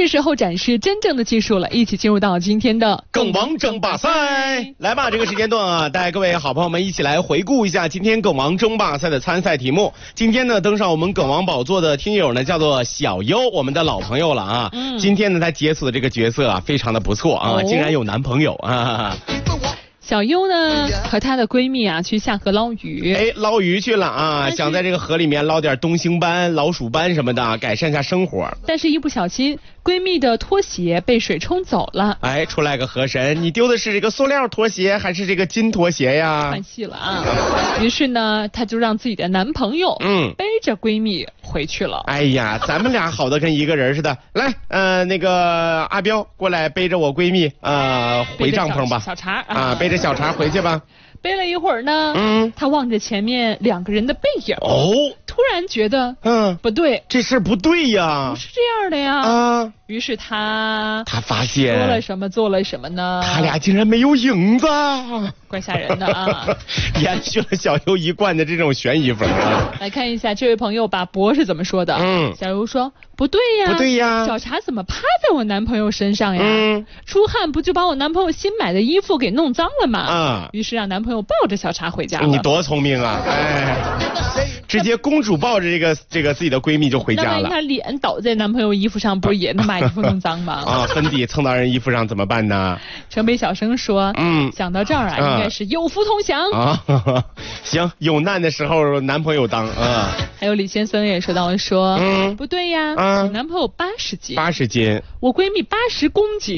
是时候展示真正的技术了，一起进入到今天的梗王争霸赛。来吧，这个时间段啊，带各位好朋友们一起来回顾一下今天梗王争霸赛的参赛题目。今天呢，登上我们梗王宝座的听友呢，叫做小优，我们的老朋友了啊。今天呢，他解锁的这个角色啊，非常的不错啊，竟然有男朋友啊。 小优呢和她的闺蜜啊去下河捞鱼， 捞鱼去了啊，想在这个河里面捞点东星斑、老鼠斑什么的，改善一下生活。 但是一不小心，闺蜜的拖鞋被水冲走了。 出来个河神，你丢的是这个塑料拖鞋还是这个金拖鞋呀？ 换戏了啊！于是呢，她就让自己的男朋友背着闺蜜回去了。 哎呀，咱们俩好的跟一个人似的。来，那个阿彪过来背着我闺蜜回帐篷吧。 小茶啊，背着小茶回去吧。 背了一会儿呢，他望着前面两个人的背影，突然觉得不对， 这事不对呀， 不是这样的呀啊！ 于是他发现说了什么，做了什么呢？ 他俩竟然没有影子， 怪吓人的啊！ 延续了小优一贯的这种悬疑风啊！ 来看一下这位朋友把博是怎么说的。小优说不对呀， 不对呀， 小茶怎么趴在我男朋友身上呀？出汗不就把我男朋友新买的衣服给弄脏了吗？于是让男朋友抱着小茶回家了。 你多聪明啊！直接公主抱着这个自己的闺蜜就回家了。 那万一她脸倒在男朋友衣服上，不是也能把衣服弄脏吗？ 粉底蹭到人衣服上怎么办呢？ 城北小生说，想到这儿啊，应该是有福同享啊。行，有难的时候男朋友当啊。 还有李先生也说到说，不对呀，我男朋友80斤 ，80斤， 我闺蜜80公斤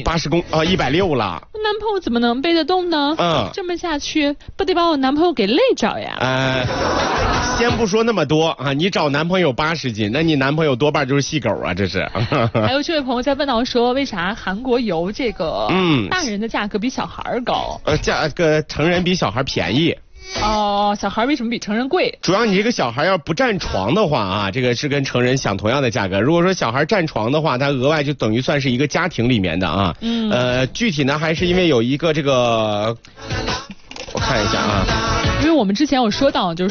，160了。 我男朋友怎么能背得动呢？这么下去不得把我男朋友给累着呀？ 先不说那么多啊，你找男朋友80斤，那你男朋友多半就是细狗啊，这是。 还有这位朋友在问到说，为啥韩国油这个大人的价格比小孩高？ 价格成人比小孩便宜。 小孩为什么比成人贵？ 主要你这个小孩要不占床的话啊，这个是跟成人享同样的价格。如果说小孩占床的话，他额外就等于算是一个家庭里面的啊。具体呢还是因为有一个这个，我看一下啊， 因为我们之前有说到就是。